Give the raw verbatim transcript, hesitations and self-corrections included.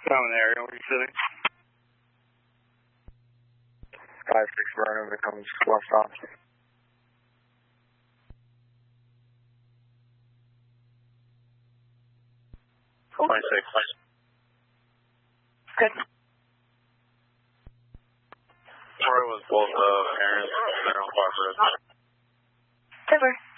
time in the area, where you sitting? five six Vernon becomes west off. twenty-six. Good. Troy was both uh, parents. They're on five roads. Silver.